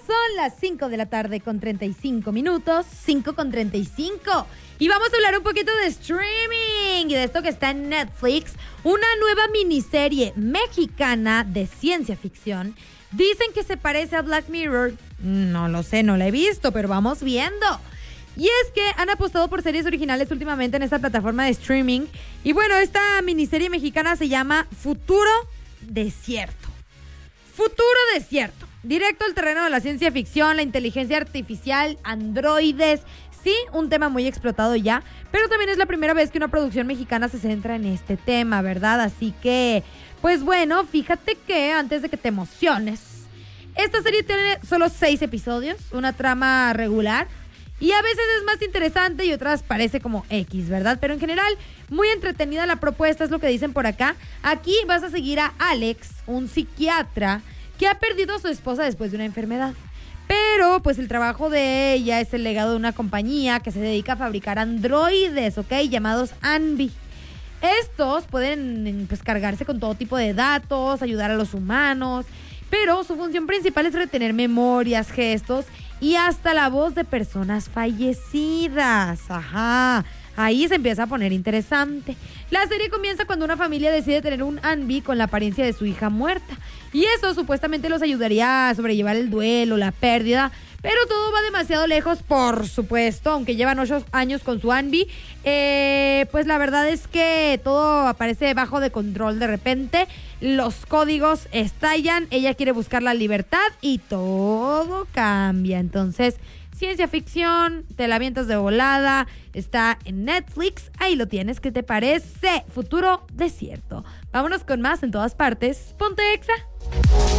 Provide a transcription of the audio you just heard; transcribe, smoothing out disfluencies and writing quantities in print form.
Son las 5 de la tarde con 35 minutos, 5 con 35. Y vamos a hablar un poquito de streaming y de esto que está en Netflix. Una nueva miniserie mexicana de ciencia ficción. Dicen que se parece a Black Mirror. No lo sé, no la he visto, pero vamos viendo. Y es que han apostado por series originales últimamente en esta plataforma de streaming. Y bueno, esta miniserie mexicana se llama Futuro Desierto. Futuro Desierto. Directo al terreno de la ciencia ficción, la inteligencia artificial, androides. Sí, un tema muy explotado ya, pero también es la primera vez que una producción mexicana se centra en este tema, ¿verdad? Así que, pues bueno, fíjate que antes de que te emociones, esta serie tiene solo 6 episodios, una trama regular, y a veces es más interesante y otras parece como X, ¿verdad? Pero en general, muy entretenida la propuesta, es lo que dicen por acá. Aquí vas a seguir a Alex, un psiquiatra que ha perdido a su esposa después de una enfermedad. Pero, pues, el trabajo de ella es el legado de una compañía que se dedica a fabricar androides, ¿ok? Llamados Anbi. Estos pueden, pues, cargarse con todo tipo de datos, ayudar a los humanos, pero su función principal es retener memorias, gestos y hasta la voz de personas fallecidas. Ajá, ahí se empieza a poner interesante. La serie comienza cuando una familia decide tener un Anbi con la apariencia de su hija muerta. Y eso supuestamente los ayudaría a sobrellevar el duelo, la pérdida. Pero todo va demasiado lejos, por supuesto, aunque llevan 8 años con su Anbi. Pues la verdad es que todo aparece bajo de control de repente. Los códigos estallan, ella quiere buscar la libertad y todo cambia. Entonces, ciencia ficción, te la avientas de volada, está en Netflix, ahí lo tienes. ¿Qué te parece? Futuro Desierto. Vámonos con más en todas partes. Ponte Exa.